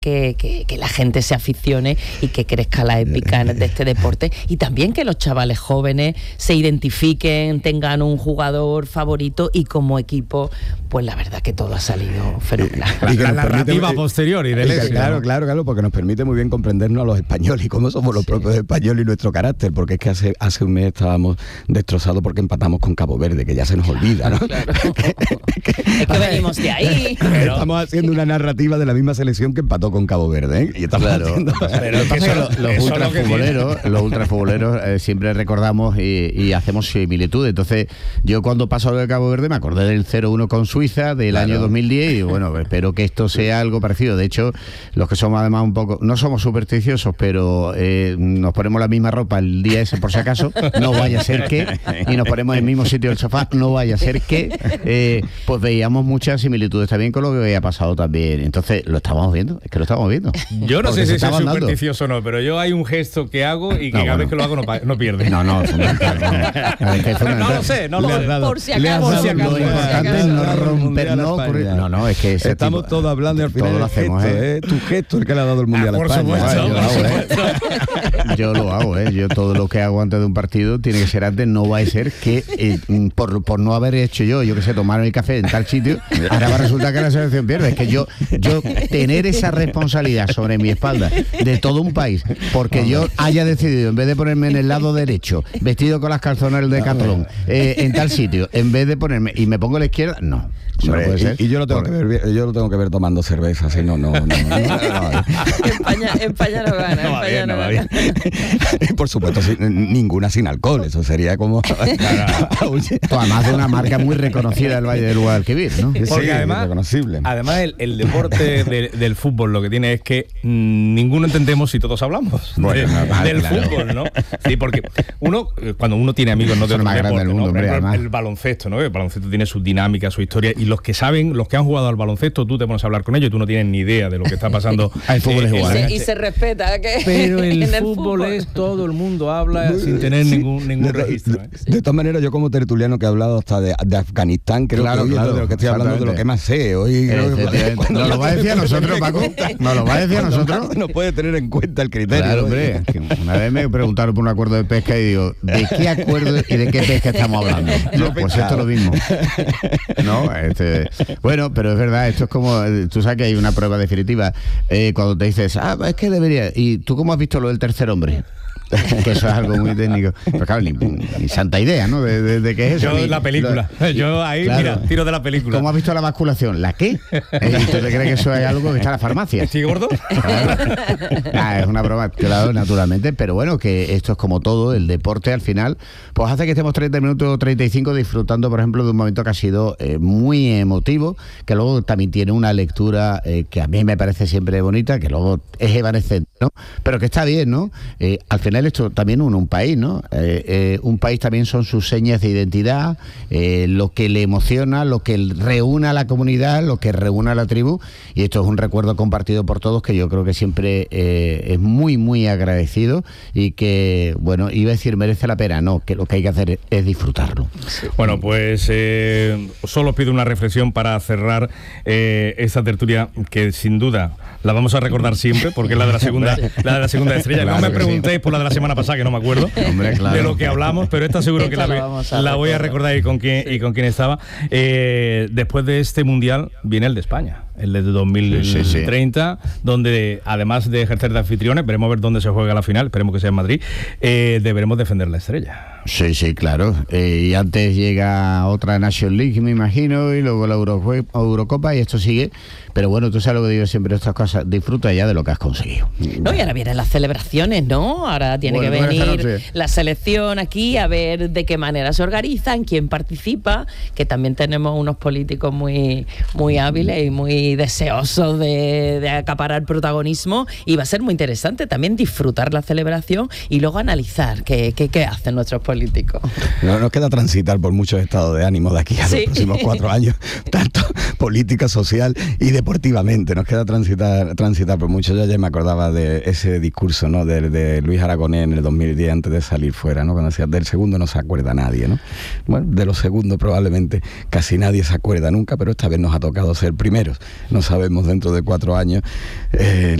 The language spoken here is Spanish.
que la gente se aficione y que crezca la épica de este deporte, y también que los chavales jóvenes se identifiquen, tengan un jugador favorito, y como equipo, pues la verdad que todo ha salido fenomenal. Y que la nos narrativa permite, posterior y del éxito. Claro, porque nos permite muy bien comprendernos a los españoles y cómo somos los propios españoles y nuestro carácter, porque es que hace un mes estábamos destrozados porque empatamos con Cabo Verde, que ya se nos olvida, ¿no? Claro. Es que venimos de ahí. Estamos haciendo una narrativa de la misma selección que empató con Cabo Verde, ¿eh? Y estamos haciendo... Pero es que los ultrafutboleros siempre recordamos y hacemos similitud. Entonces, yo cuando paso de Cabo Verde me acordé del 0-1 con Suiza del año 2010 y bueno, espero que esto sea algo parecido. De hecho, los que somos además un poco, no somos supersticiosos, pero nos ponemos la misma ropa el día ese por si acaso, no vaya a ser que, y nos ponemos en el mismo sitio del sofá, no vaya a ser que, pues veíamos muchas similitudes también con lo que había pasado también. Entonces, lo estábamos viendo, es que lo estamos viendo. Yo no Porque sé si se soy estaban supersticioso o no, pero yo hay un gesto que hago y que cada vez que lo hago no pierde. No, fundamental. No lo sé. Por si acaso. Lo importante es no romper, no ocurrir. No, es que estamos todos hablando y al final todo lo hacemos, tu gesto el que le ha dado el Mundial a por España. supuesto. Yo lo hago, yo todo lo que hago antes de un partido tiene que ser antes, no va a ser que por no haber hecho yo que sé, tomar el café en tal sitio, ahora va a resultar que la selección pierde. Es que yo tener esa responsabilidad sobre mi espalda de todo un país, porque yo haya decidido, en vez de ponerme en el lado derecho, vestido con las calzonas del Decathlon, en tal sitio, en vez de ponerme y me pongo a la izquierda, no. Hombre, puede ser. Y yo lo tengo que ver tomando cerveza, así no. España no gana. No va bien. Por supuesto, ninguna sin alcohol, eso sería como... Además de una marca muy reconocida del Valle del Guadalquivir, ¿no? Porque sí, además reconocible. El deporte del fútbol lo que tiene es que ninguno entendemos si todos hablamos del fútbol, ¿no? Sí, porque cuando uno tiene amigos no de otro deporte, ¿no? El baloncesto, ¿no? El baloncesto tiene su dinámica, su historia, y los que han jugado al baloncesto, tú te pones a hablar con ellos y tú no tienes ni idea de lo que está pasando. El fútbol es igual. Y se respeta que pero el fútbol es todo el mundo habla sin tener ningún registro. De todas maneras, yo como tertuliano que he hablado hasta de Afganistán, creo que de lo que estoy hablando de lo que más sé. Hoy ¿nos lo va a decir a nosotros, Paco? ¿Nos lo va a decir a nosotros? No puede tener en cuenta el criterio. Claro, hombre. Una vez me preguntaron por un acuerdo de pesca y digo, ¿de qué acuerdo y de qué pesca estamos hablando? Pues esto es lo mismo. ¿No? Bueno, pero es verdad, esto es como, tú sabes que hay una prueba definitiva, cuando te dices, es que debería, y tú cómo has visto lo del tercer hombre, que eso es algo muy técnico, pero claro, ni santa idea, ¿no? De qué es eso. Yo la película, yo ahí, claro, mira, tiro de la película. ¿Cómo has visto la basculación? ¿La qué? ¿Y tú te crees que eso es algo que está en la farmacia? ¿Sí, gordo? Claro. Es una broma, claro, naturalmente, pero bueno, que esto es como todo, el deporte al final, pues hace que estemos 30 minutos o 35 disfrutando, por ejemplo, de un momento que ha sido muy emotivo, que luego también tiene una lectura que a mí me parece siempre bonita, que luego es evanescente, ¿no? Pero que está bien, ¿no? Al final esto también une un país, ¿no? Un país también son sus señas de identidad, lo que le emociona, lo que reúne a la comunidad, lo que reúne a la tribu, y esto es un recuerdo compartido por todos que yo creo que siempre es muy, muy agradecido y que, bueno, iba a decir merece la pena, no, que lo que hay que hacer es disfrutarlo. Bueno, pues solo pido una reflexión para cerrar esta tertulia que sin duda la vamos a recordar siempre porque es la de la segunda estrella. Claro, no me preguntéis por la de la semana pasada, que no me acuerdo. Hombre, claro, de lo que hablamos, pero esta seguro que la voy a recordar y con quién estaba. Después de este mundial viene el de España, el de 2030, donde además de ejercer de anfitriones, veremos a ver dónde se juega la final, esperemos que sea en Madrid, deberemos defender la estrella. Sí, claro. Y antes llega otra National League, me imagino, y luego la Eurocopa, y esto sigue. Pero bueno, tú sabes lo que digo siempre, estas cosas, disfruta ya de lo que has conseguido. No, y ahora vienen las celebraciones, ¿no? Ahora tiene que venir la selección aquí a ver de qué manera se organizan, quién participa, que también tenemos unos políticos muy, muy hábiles y muy deseosos de acaparar protagonismo, y va a ser muy interesante también disfrutar la celebración y luego analizar qué hacen nuestros políticos. No, nos queda transitar por muchos estados de ánimo de aquí a los próximos 4 años, tanto política, social y deportivamente. Nos queda transitar por mucho. Yo ya me acordaba de ese discurso, ¿no? de Luis Aragonés en el 2010 antes de salir fuera, ¿no? Cuando decía, del segundo no se acuerda nadie, ¿no? Bueno, de los segundos probablemente casi nadie se acuerda nunca, pero esta vez nos ha tocado ser primeros. no sabemos dentro de 4 años,